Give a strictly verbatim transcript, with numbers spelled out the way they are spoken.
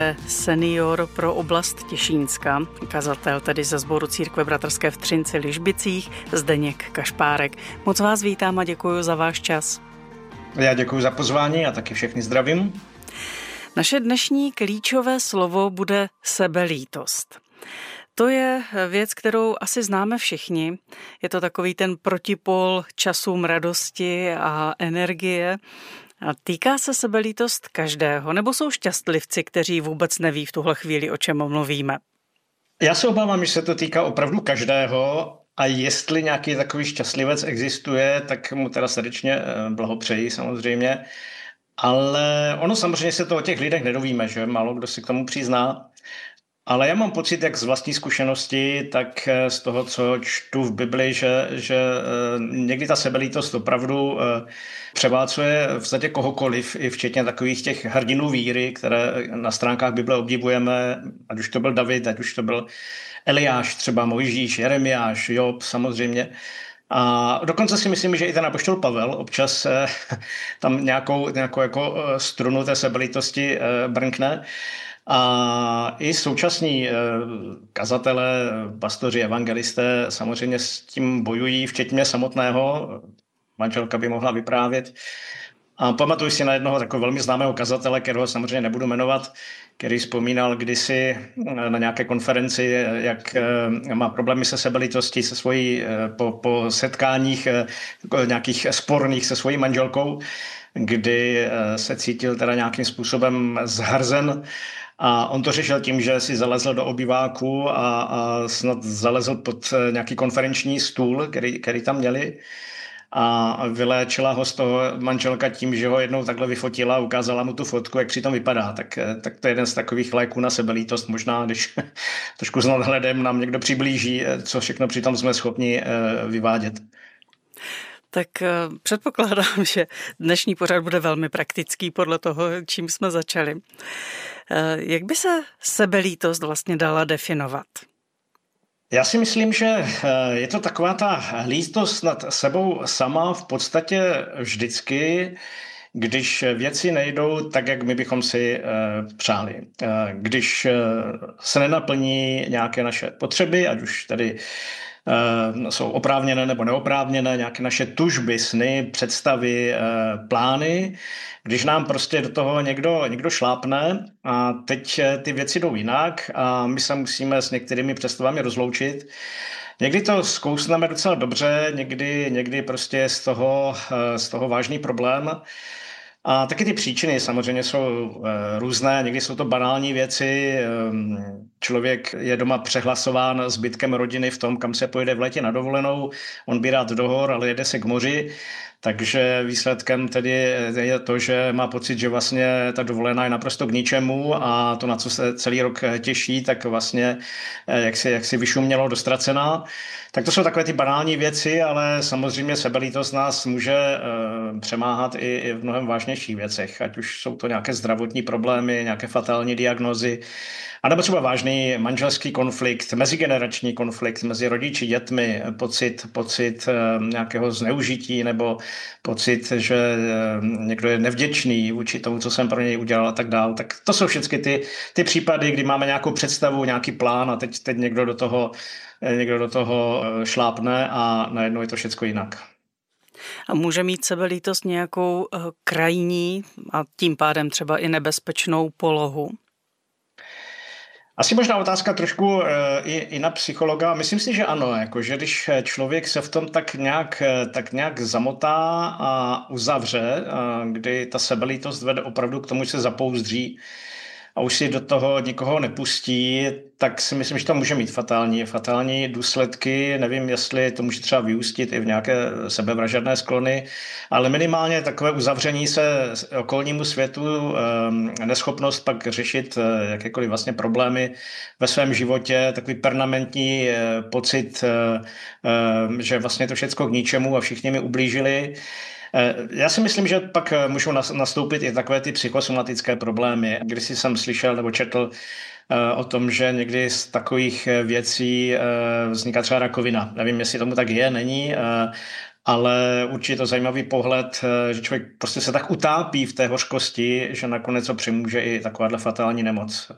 je senior pro oblast Těšínska, kazatel tedy ze sboru Církve bratrské v Třinci Ližbicích, Zdeněk Kašpárek. Moc vás vítám a děkuji za váš čas. Já děkuji za pozvání a taky všechny zdravím. Naše dnešní klíčové slovo bude sebelítost. To je věc, kterou asi známe všichni. Je to takový ten protipol časům radosti a energie. A týká se sebelítost každého, nebo jsou šťastlivci, kteří vůbec neví v tuhle chvíli, o čem mluvíme? Já se obávám, že se to týká opravdu každého a jestli nějaký takový šťastlivec existuje, tak mu teda srdečně blahopřeji samozřejmě. Ale ono samozřejmě se to o těch lidech nedovíme, že málo kdo si k tomu přizná. Ale já mám pocit, jak z vlastní zkušenosti, tak z toho, co čtu v Bibli, že, že někdy ta sebelítost opravdu převálcuje v podstatě kohokoliv, i včetně takových těch hrdinů víry, které na stránkách Bible obdivujeme, ať už to byl David, ať už to byl Eliáš, třeba Mojžíš, Jeremiáš, Job samozřejmě. A dokonce si myslím, že i ten apoštol Pavel občas tam nějakou, nějakou jako strunu té sebelítosti brnkne. A i současní kazatelé, pastoři, evangelisté samozřejmě s tím bojují, včetně samotného. Manželka by mohla vyprávět. A pamatuju si na jednoho takového velmi známého kazatele, kterého samozřejmě nebudu jmenovat, který vzpomínal kdysi na nějaké konferenci, jak má problémy se sebelítostí, se svojí, po, po setkáních nějakých sporných se svojí manželkou, kdy se cítil teda nějakým způsobem zhrzen. A on to řešil tím, že si zalezl do obyváku a, a snad zalezl pod nějaký konferenční stůl, který, který tam měli. A vyléčila ho z toho manželka tím, že ho jednou takhle vyfotila a ukázala mu tu fotku, jak přitom vypadá. Tak, tak to je jeden z takových léků na sebelítost. Možná, když trošku s nadhledem nám někdo přiblíží, co všechno přitom jsme schopni vyvádět. Tak předpokládám, že dnešní pořad bude velmi praktický podle toho, čím jsme začali. Jak by se sebelítost vlastně dala definovat? Já si myslím, že je to taková ta lítost nad sebou sama v podstatě vždycky, když věci nejdou tak, jak my bychom si přáli. Když se nenaplní nějaké naše potřeby, ať už tady jsou oprávněné nebo neoprávněné, nějaké naše tužby, sny, představy, plány, když nám prostě do toho někdo, někdo šlápne a teď ty věci jdou jinak a my se musíme s některými představami rozloučit. Někdy to zkousneme docela dobře, někdy, někdy prostě je z toho, z toho vážný problém. A taky ty příčiny samozřejmě jsou různé, někdy jsou to banální věci. Člověk je doma přehlasován zbytkem rodiny v tom, kam se pojede v létě na dovolenou. On by rád do hor, ale jede se k moři. Takže výsledkem tedy je to, že má pocit, že vlastně ta dovolená je naprosto k ničemu a to, na co se celý rok těší, tak vlastně jak si, jak si vyšumělo, dostracená. Tak to jsou takové ty banální věci, ale samozřejmě sebelítost nás může e, přemáhat i, i v mnohem vážnějších věcech, ať už jsou to nějaké zdravotní problémy, nějaké fatální diagnózy, anebo třeba vážný manželský konflikt, mezigenerační konflikt mezi rodiči, dětmi, pocit, pocit e, nějakého zneužití nebo pocit, že e, někdo je nevděčný vůči tomu, co jsem pro něj udělal a tak dále. Tak to jsou všechny ty, ty případy, kdy máme nějakou představu, nějaký plán a teď, teď někdo do toho někdo do toho šlápne a najednou je to všecko jinak. A může mít sebelítost nějakou krajní a tím pádem třeba i nebezpečnou polohu? Asi možná otázka trošku i, i na psychologa. Myslím si, že ano, jako, že když člověk se v tom tak nějak, tak nějak zamotá a uzavře, kdy ta sebelítost vede opravdu k tomu, že se zapouzdří a už si do toho nikoho nepustí, tak si myslím, že to může mít fatální, fatální důsledky. Nevím, jestli to může třeba vyústit i v nějaké sebevražedné sklony, ale minimálně takové uzavření se okolnímu světu, neschopnost pak řešit jakékoliv vlastně problémy ve svém životě, takový permanentní pocit, že vlastně to všecko k ničemu a všichni mi ublížili. Já si myslím, že pak můžou nastoupit i takové ty psychosomatické problémy. Když jsem slyšel nebo četl o tom, že někdy z takových věcí vzniká třeba rakovina. Nevím, jestli tomu tak je, není, ale určitě to zajímavý pohled, že člověk prostě se tak utápí v té hořkosti, že nakonec ho přimůže i takováhle fatální nemoc.